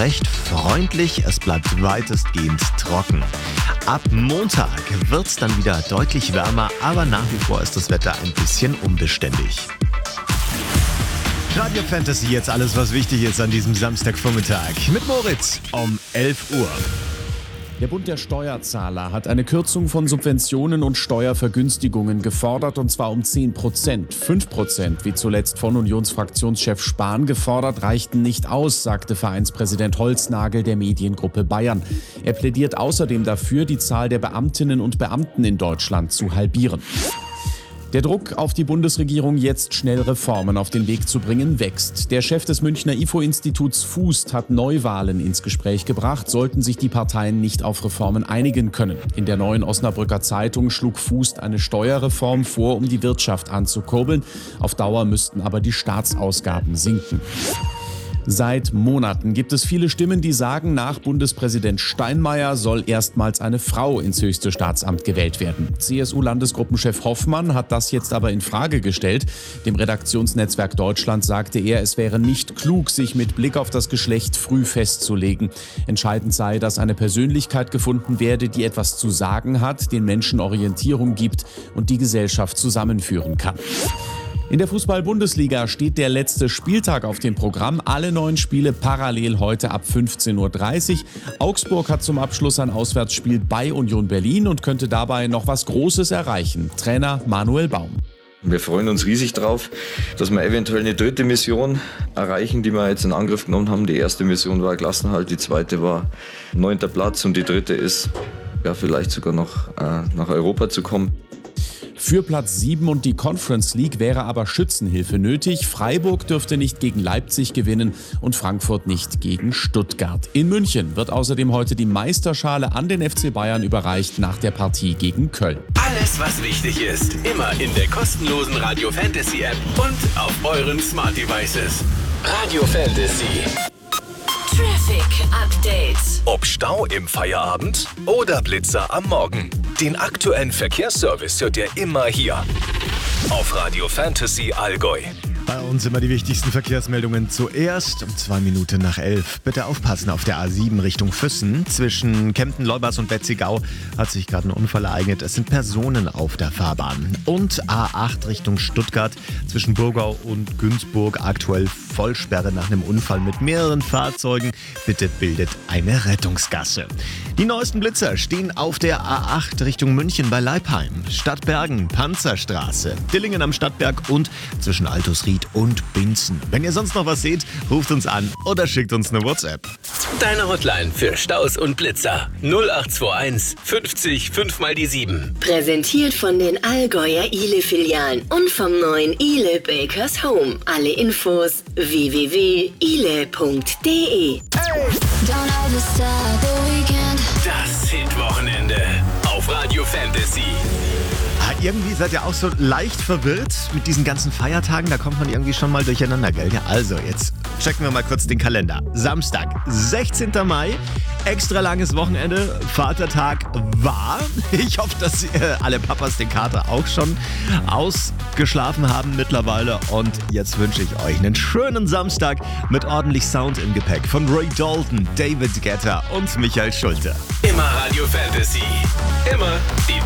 recht freundlich, es bleibt weitestgehend trocken. Ab Montag wird es dann wieder deutlich wärmer, aber nach wie vor ist das Wetter ein bisschen unbeständig. Radio Fantasy, jetzt alles, was wichtig ist an diesem Samstagvormittag. Mit Moritz um 11 Uhr. Der Bund der Steuerzahler hat eine Kürzung von Subventionen und Steuervergünstigungen gefordert, und zwar um 10%. 5%, wie zuletzt von Unionsfraktionschef Spahn gefordert, reichten nicht aus, sagte Vereinspräsident Holznagel der Mediengruppe Bayern. Er plädiert außerdem dafür, die Zahl der Beamtinnen und Beamten in Deutschland zu halbieren. Der Druck auf die Bundesregierung, jetzt schnell Reformen auf den Weg zu bringen, wächst. Der Chef des Münchner IFO-Instituts Fußt hat Neuwahlen ins Gespräch gebracht, sollten sich die Parteien nicht auf Reformen einigen können. In der Neuen Osnabrücker Zeitung schlug Fußt eine Steuerreform vor, um die Wirtschaft anzukurbeln. Auf Dauer müssten aber die Staatsausgaben sinken. Seit Monaten gibt es viele Stimmen, die sagen, nach Bundespräsident Steinmeier soll erstmals eine Frau ins höchste Staatsamt gewählt werden. CSU-Landesgruppenchef Hoffmann hat das jetzt aber in Frage gestellt. Dem Redaktionsnetzwerk Deutschland sagte er, es wäre nicht klug, sich mit Blick auf das Geschlecht früh festzulegen. Entscheidend sei, dass eine Persönlichkeit gefunden werde, die etwas zu sagen hat, den Menschen Orientierung gibt und die Gesellschaft zusammenführen kann. In der Fußball-Bundesliga steht der letzte Spieltag auf dem Programm. Alle 9 Spiele parallel heute ab 15:30 Uhr. Augsburg hat zum Abschluss ein Auswärtsspiel bei Union Berlin und könnte dabei noch was Großes erreichen. Trainer Manuel Baum. Wir freuen uns riesig drauf, dass wir eventuell eine dritte Mission erreichen, die wir jetzt in Angriff genommen haben. Die erste Mission war Klassenerhalt, die zweite war 9. Platz und die dritte ist, ja, vielleicht sogar noch nach Europa zu kommen. Für Platz 7 und die Conference League wäre aber Schützenhilfe nötig. Freiburg dürfte nicht gegen Leipzig gewinnen und Frankfurt nicht gegen Stuttgart. In München wird außerdem heute die Meisterschale an den FC Bayern überreicht nach der Partie gegen Köln. Alles, was wichtig ist, immer in der kostenlosen Radio Fantasy App und auf euren Smart Devices. Radio Fantasy. Traffic Update. Ob Stau im Feierabend oder Blitzer am Morgen. Den aktuellen Verkehrsservice hört ihr immer hier auf Radio Fantasy Allgäu. Bei uns immer die wichtigsten Verkehrsmeldungen zuerst um 2 Minuten nach 11. Bitte aufpassen auf der A7 Richtung Füssen. Zwischen Kempten-Leubers und Betzigau hat sich gerade ein Unfall ereignet. Es sind Personen auf der Fahrbahn. Und A8 Richtung Stuttgart zwischen Burgau und Günzburg aktuell Vollsperre nach einem Unfall mit mehreren Fahrzeugen. Bitte bildet eine Rettungsgasse. Die neuesten Blitzer stehen auf der A8 Richtung München bei Leipheim, Stadtbergen, Panzerstraße, Dillingen am Stadtberg und zwischen Altusried und Binzen. Wenn ihr sonst noch was seht, ruft uns an oder schickt uns eine WhatsApp. Deine Hotline für Staus und Blitzer 0821 50 5 mal die 7. Präsentiert von den Allgäuer Ile-Filialen und vom neuen Ile Bakers Home. Alle Infos www.ile.de. Das Hit-Wochenende auf Radio Fantasy. Irgendwie seid ihr auch so leicht verwirrt mit diesen ganzen Feiertagen. Da kommt man irgendwie schon mal durcheinander, gell? Ja, also, jetzt checken wir mal kurz den Kalender. Samstag, 16. Mai, extra langes Wochenende. Vatertag war. Ich hoffe, dass alle Papas den Kater auch schon ausgeschlafen haben mittlerweile. Und jetzt wünsche ich euch einen schönen Samstag mit ordentlich Sound im Gepäck von Ray Dalton, David Guetta und Michael Schulte. Immer Radio Fantasy. Immer die